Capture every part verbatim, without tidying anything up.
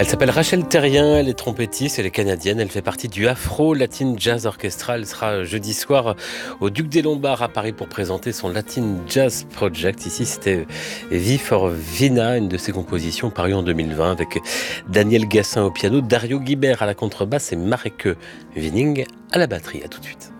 Elle s'appelle Rachel Terrien, elle est trompettiste, elle est canadienne, elle fait partie du Afro Latin Jazz Orchestra. Elle sera jeudi soir au Duc des Lombards à Paris pour présenter son Latin Jazz Project. Ici, c'était V for Vina, une de ses compositions parues en deux mille vingt avec Daniel Gassin au piano, Dario Guibert à la contrebasse et Mareke Wiening à la batterie. À tout de suite.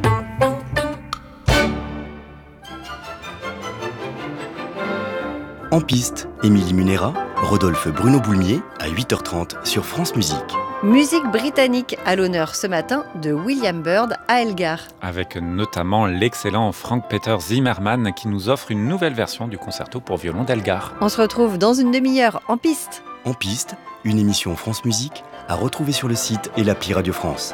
En piste, Émilie Munera, Rodolphe Bruno Boulmier à huit heures trente sur France Musique. Musique britannique à l'honneur ce matin de William Byrd à Elgar. Avec notamment l'excellent Frank Peter Zimmermann qui nous offre une nouvelle version du concerto pour violon d'Elgar. On se retrouve dans une demi-heure en piste. En piste, une émission France Musique à retrouver sur le site et l'appli Radio France.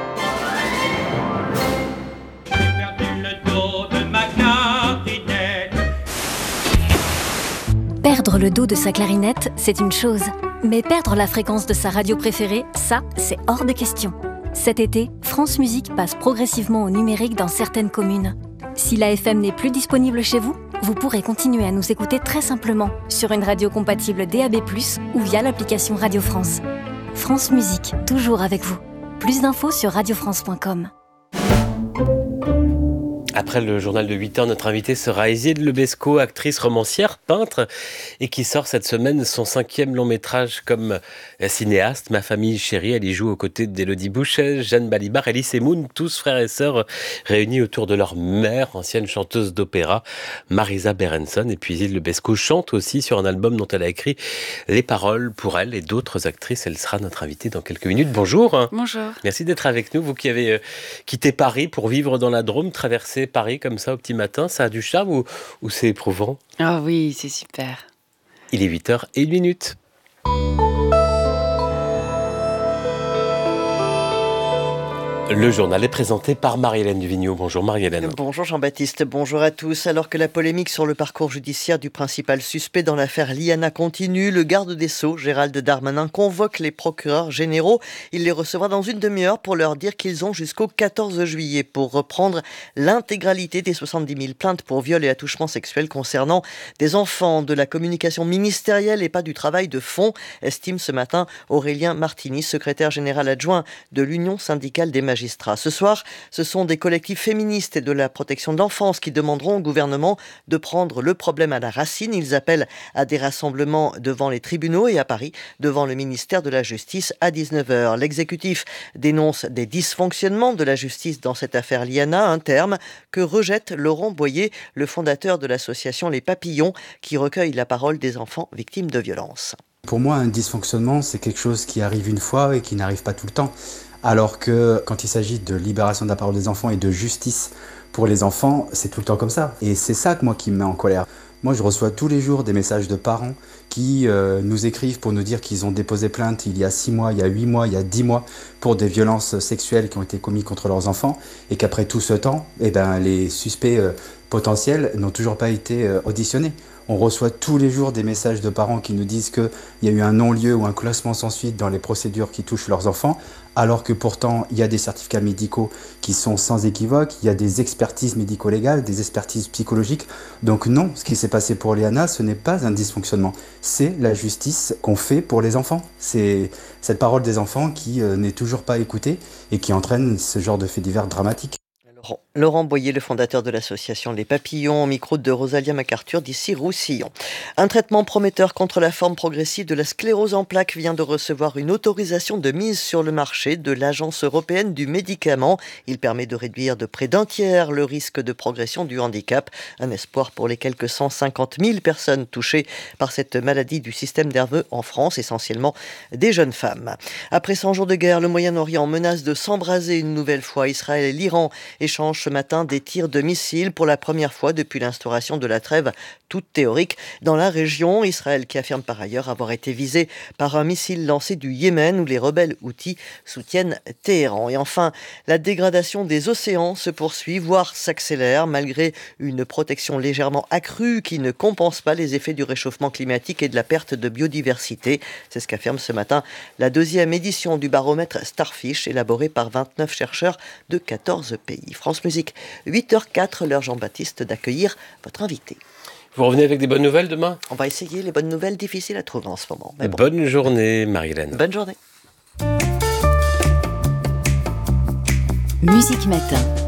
Perdre le dos de sa clarinette, c'est une chose. Mais perdre la fréquence de sa radio préférée, ça, c'est hors de question. Cet été, France Musique passe progressivement au numérique dans certaines communes. Si l'A F M n'est plus disponible chez vous, vous pourrez continuer à nous écouter très simplement sur une radio compatible D A B plus, ou via l'application Radio France. France Musique, toujours avec vous. Plus d'infos sur radio france point com. Après le journal de huit heures, notre invitée sera Isilde Lebesco, actrice, romancière, peintre, et qui sort cette semaine son cinquième long métrage comme cinéaste. Ma famille chérie, elle y joue aux côtés d'Élodie Bouchet, Jeanne Balibar, Elie Semoun, tous frères et sœurs réunis autour de leur mère, ancienne chanteuse d'opéra, Marisa Berenson. Et puis Isilde Lebesco chante aussi sur un album dont elle a écrit les paroles pour elle et d'autres actrices. Elle sera notre invitée dans quelques minutes. Bonjour. Bonjour. Merci d'être avec nous, vous qui avez quitté Paris pour vivre dans la Drôme, traverser Paris comme ça au petit matin, ça a du charme ou, ou c'est éprouvant? Ah oui, c'est super. Il est huit heures une minute. Le journal est présenté par Marie-Hélène Duvigneau. Bonjour Marie-Hélène. Bonjour Jean-Baptiste, bonjour à tous. Alors que la polémique sur le parcours judiciaire du principal suspect dans l'affaire Liana continue, le garde des Sceaux, Gérald Darmanin, convoque les procureurs généraux. Il les recevra dans une demi-heure pour leur dire qu'ils ont jusqu'au quatorze juillet pour reprendre l'intégralité des soixante-dix mille plaintes pour viol et attouchement sexuel concernant des enfants. De la communication ministérielle et pas du travail de fond, estime ce matin Aurélien Martini, secrétaire général adjoint de l'Union syndicale des magistrats. Ce soir, ce sont des collectifs féministes et de la protection de l'enfance qui demanderont au gouvernement de prendre le problème à la racine. Ils appellent à des rassemblements devant les tribunaux et à Paris, devant le ministère de la Justice à dix-neuf heures. L'exécutif dénonce des dysfonctionnements de la justice dans cette affaire Liana, un terme que rejette Laurent Boyer, le fondateur de l'association Les Papillons, qui recueille la parole des enfants victimes de violences. Pour moi, un dysfonctionnement, c'est quelque chose qui arrive une fois et qui n'arrive pas tout le temps. Alors que quand il s'agit de libération de la parole des enfants et de justice pour les enfants, c'est tout le temps comme ça. Et c'est ça que moi qui me met en colère. Moi, je reçois tous les jours des messages de parents qui euh, nous écrivent pour nous dire qu'ils ont déposé plainte il y a six mois, il y a huit mois, il y a dix mois pour des violences sexuelles qui ont été commises contre leurs enfants et qu'après tout ce temps, eh ben, les suspects euh, potentiels n'ont toujours pas été euh, auditionnés. On reçoit tous les jours des messages de parents qui nous disent qu'il y a eu un non-lieu ou un classement sans suite dans les procédures qui touchent leurs enfants, alors que pourtant il y a des certificats médicaux qui sont sans équivoque, il y a des expertises médico-légales, des expertises psychologiques. Donc non, ce qui s'est passé pour Liana, ce n'est pas un dysfonctionnement, c'est la justice qu'on fait pour les enfants. C'est cette parole des enfants qui euh, n'est toujours pas écoutée et qui entraîne ce genre de faits divers dramatiques. Laurent Boyer, le fondateur de l'association Les Papillons, au micro de Rosalia MacArthur d'ici Roussillon. Un traitement prometteur contre la forme progressive de la sclérose en plaques vient de recevoir une autorisation de mise sur le marché de l'Agence européenne du médicament. Il permet de réduire de près d'un tiers le risque de progression du handicap. Un espoir pour les quelques cent cinquante mille personnes touchées par cette maladie du système nerveux en France, essentiellement des jeunes femmes. Après cent jours de guerre, le Moyen-Orient menace de s'embraser une nouvelle fois. Israël et l'Iran échangent ce matin des tirs de missiles pour la première fois depuis l'instauration de la trêve toute théorique dans la région. Israël qui affirme par ailleurs avoir été visé par un missile lancé du Yémen où les rebelles houthis soutiennent Téhéran. Et enfin, la dégradation des océans se poursuit, voire s'accélère malgré une protection légèrement accrue qui ne compense pas les effets du réchauffement climatique et de la perte de biodiversité. C'est ce qu'affirme ce matin la deuxième édition du baromètre Starfish élaboré par vingt-neuf chercheurs de quatorze pays. France Musique, huit heures zéro quatre, l'heure Jean-Baptiste d'accueillir votre invité. Vous revenez avec des bonnes nouvelles demain ? On va essayer les bonnes nouvelles difficiles à trouver en ce moment. Mais bon. Bonne journée, Marie-Hélène. Bonne journée. Musique Matin.